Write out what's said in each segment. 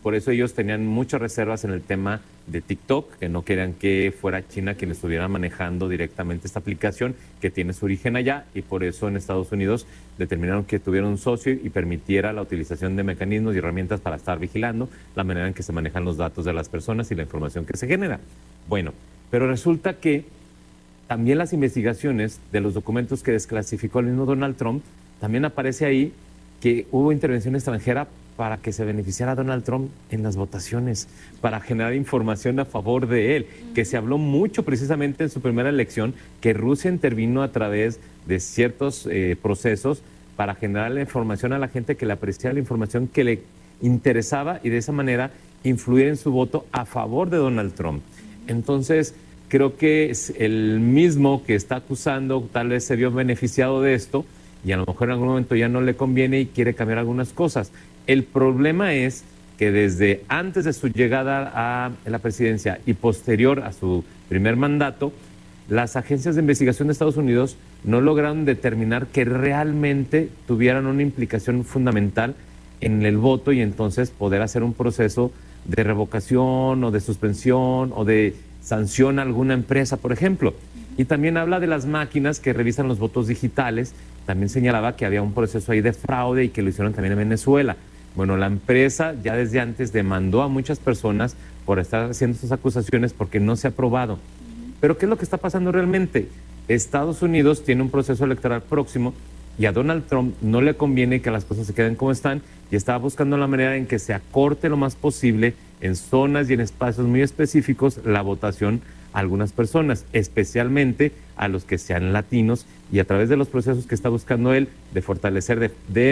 por eso ellos tenían muchas reservas en el tema de TikTok, que no querían que fuera China quien estuviera manejando directamente esta aplicación que tiene su origen allá, y por eso en Estados Unidos determinaron que tuviera un socio y permitiera la utilización de mecanismos y herramientas para estar vigilando la manera en que se manejan los datos de las personas y la información que se genera. Bueno, pero resulta que también las investigaciones de los documentos que desclasificó el mismo Donald Trump, también aparece ahí que hubo intervención extranjera para que se beneficiara a Donald Trump en las votaciones, para generar información a favor de él, que se habló mucho precisamente en su primera elección, que Rusia intervino a través de ciertos procesos para generar la información a la gente que le apreciara la información que le interesaba y de esa manera influir en su voto a favor de Donald Trump. Entonces, creo que es el mismo que está acusando, tal vez se vio beneficiado de esto y a lo mejor en algún momento ya no le conviene y quiere cambiar algunas cosas. El problema es que desde antes de su llegada a la presidencia y posterior a su primer mandato, las agencias de investigación de Estados Unidos no lograron determinar que realmente tuvieran una implicación fundamental en el voto y entonces poder hacer un proceso de revocación o de suspensión o de sanción a alguna empresa, por ejemplo. Y también habla de las máquinas que revisan los votos digitales. También señalaba que había un proceso ahí de fraude y que lo hicieron también en Venezuela. Bueno, la empresa ya desde antes demandó a muchas personas por estar haciendo estas acusaciones porque no se ha probado. Pero ¿qué es lo que está pasando realmente? Estados Unidos tiene un proceso electoral próximo y a Donald Trump no le conviene que las cosas se queden como están y está buscando la manera en que se acorte lo más posible en zonas y en espacios muy específicos la votación a algunas personas, especialmente a los que sean latinos, y a través de los procesos que está buscando él de fortalecer,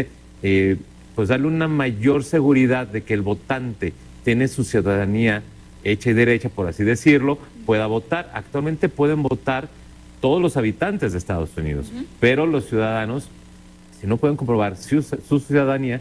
pues darle una mayor seguridad de que el votante tiene su ciudadanía hecha y derecha, por así decirlo, pueda votar. Actualmente pueden votar todos los habitantes de Estados Unidos, pero los ciudadanos, si no pueden comprobar su ciudadanía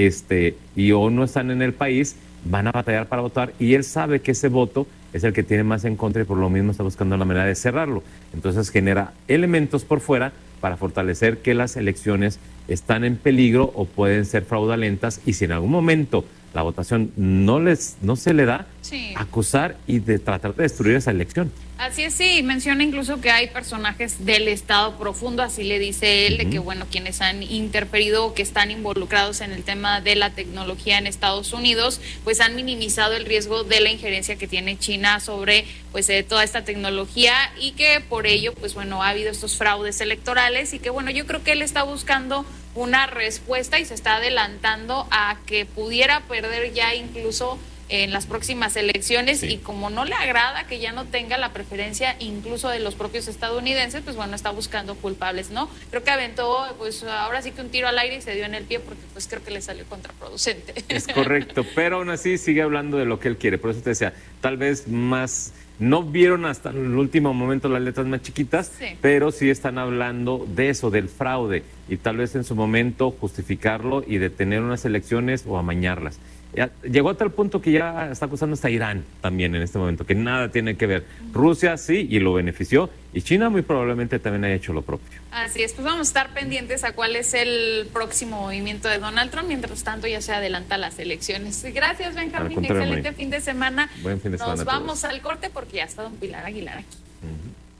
y o no están en el país, van a batallar para votar, y él sabe que ese voto es el que tiene más en contra y por lo mismo está buscando la manera de cerrarlo. Entonces genera elementos por fuera para fortalecer que las elecciones están en peligro o pueden ser fraudulentas, y si en algún momento la votación no se le da, sí, acusar y de tratar de destruir esa elección. Así es, sí, menciona incluso que hay personajes del Estado profundo, así le dice él, de que bueno, quienes han interferido o que están involucrados en el tema de la tecnología en Estados Unidos, pues han minimizado el riesgo de la injerencia que tiene China sobre pues toda esta tecnología, y que por ello pues bueno, ha habido estos fraudes electorales, y que bueno, yo creo que él está buscando una respuesta y se está adelantando a que pudiera perder ya incluso en las próximas elecciones, sí, y como no le agrada que ya no tenga la preferencia incluso de los propios estadounidenses, pues bueno, está buscando culpables, ¿no? Creo que aventó, pues ahora sí que un tiro al aire y se dio en el pie, porque pues creo que le salió contraproducente. Es correcto, pero aún así sigue hablando de lo que él quiere, por eso te decía, tal vez más, no vieron hasta el último momento las letras más chiquitas, sí, pero sí están hablando de eso, del fraude, y tal vez en su momento justificarlo y detener unas elecciones o amañarlas. Ya llegó a tal punto que ya está acusando hasta Irán también en este momento, que nada tiene que ver. Rusia sí, y lo benefició, y China muy probablemente también haya hecho lo propio. Así es, pues vamos a estar pendientes a cuál es el próximo movimiento de Donald Trump. Mientras tanto, ya se adelanta las elecciones. Gracias, Benjamín. Excelente fin de semana. Buen fin de semana. Nos vamos al corte porque ya está don Pilar Aguilar aquí.